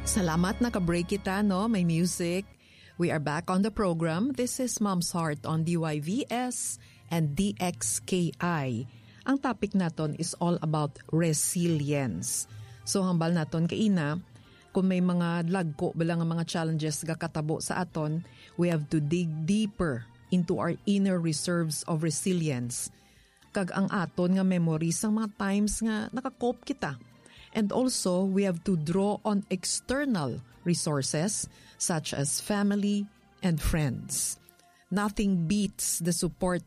Salamat naka-break kita, no? May music. We are back on the program. This is Mom's Heart on DYVS and DXKI. Ang topic naton is all about resilience. So hambal naton kaina, kung may mga lagko balang nga mga challenges ga katabo sa aton, we have to dig deeper into our inner reserves of resilience. Kag ang aton nga memories ang mga times nga nakakope kita. And also, we have to draw on external resources such as family and friends. Nothing beats the support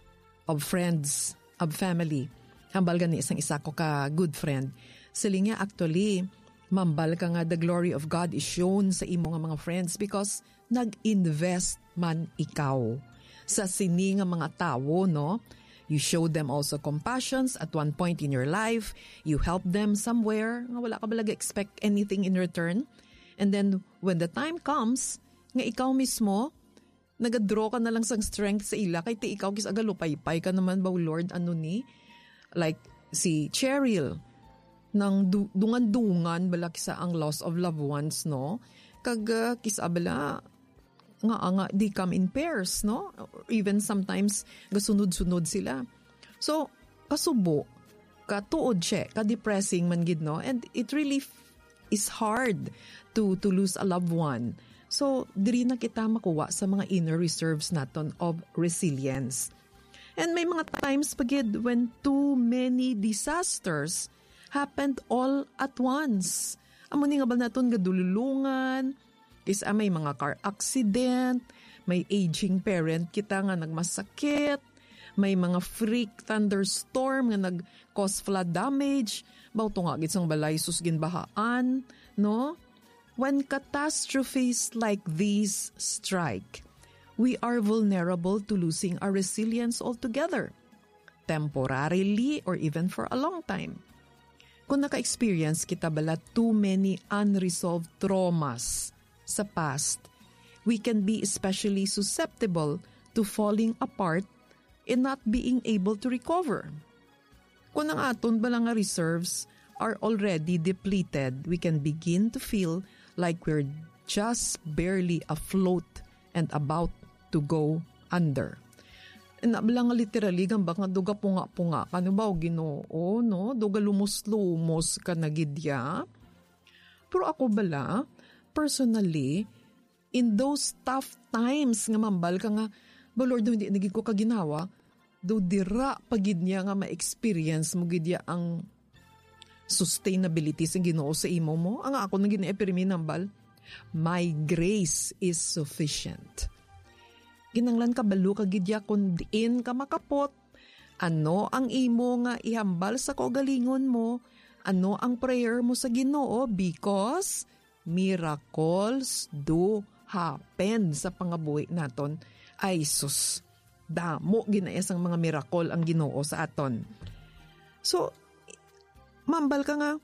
of friends, of family. Hambal gani isang isa ko ka good friend. Sila nga actually, mambal ka nga the glory of God is shown sa imo nga mga friends because nag-invest man ikaw sa sini nga mga tao, no? You show them also compassion at one point in your life. You help them somewhere. Nga wala ka balag expect anything in return. And then, when the time comes, nga ikaw mismo, nagadraw ka na lang sang strength sa ila. Kaya ikaw kis agalupay-pay ka naman ba, Lord, ano ni? Like si Cheryl, nang dungan-dungan balak sa ang loss of loved ones, no? Kag kis abala, nga they come in pairs, no? Even sometimes gasunod-sunod sila. So kasubo, katuod siya, ka-depressing man gid, no? And it really is hard to lose a loved one. So diri na kita makuha sa mga inner reserves naton of resilience. And may mga times pagid when too many disasters happened all at once. Amo ni nga ba naton gadululungan, isa may mga car accident, may aging parent kita nga nagmasakit, may mga freak thunderstorm nga nag-cause flood damage, bawto nga gitsang balay susgin bahaan, no? When catastrophes like these strike, we are vulnerable to losing our resilience altogether, temporarily or even for a long time. Kung naka-experience kita bala too many unresolved traumas sa past, we can be especially susceptible to falling apart and not being able to recover. Kung ang aton balang nga reserves are already depleted, we can begin to feel like we're just barely afloat and about to go under. And nabalang nga literally, gambak nga duga punga-punga ka, no ba, Ginoo, no? Duga lumos-lumos ka na gidya. Pero ako bala, personally, in those tough times nga mambal ka nga, ba Lord, hindi nagig ko kaginawa, do dira pagid niya nga ma-experience mo gidya ang sustainability sa Ginoo sa imo mo. Ang ako nang gina-epirimi nambal, my grace is sufficient. Ginanglan ka balo ka gidya kung diin ka makapot, ano ang imo nga ihambal sa kaugalingon mo, ano ang prayer mo sa Ginoo because miracles do happen sa pangabuhi naton. Ay sus, damo ginayas ang mga miracle ang Ginoo sa aton. So, mambal ka nga,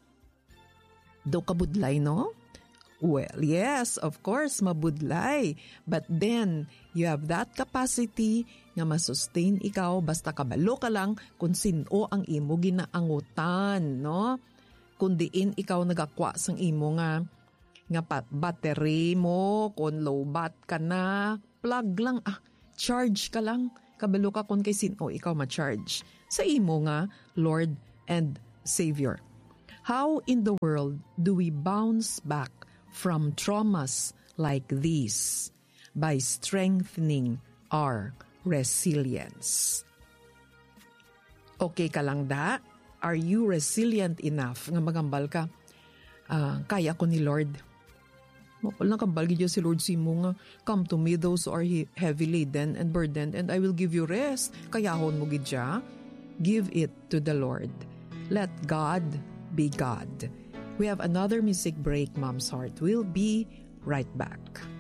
daw kabudlay, no? Well, yes, of course, mabudlay. But then, you have that capacity nga masustain ikaw basta kabalo ka lang kung sino ang imo ginaangutan, no? Kung diin ikaw nagakwa sang imo nga battery mo, kung low bat ka na, plug lang, charge ka lang, kabalo ka kung kay sino ikaw ma-charge. Sa imo nga, Lord and Savior. How in the world do we bounce back from traumas like these? By strengthening our resilience. Okay ka lang da? Are you resilient enough nga magambal ka? Kaya ko ni Lord. Walang kabalgi dyan si Lord Simo nga, come to me those who are heavy laden and burdened and I will give you rest. Kayahon mo gidya. Give it to the Lord. Let God be God. We have another music break, Mom's Heart. We'll be right back.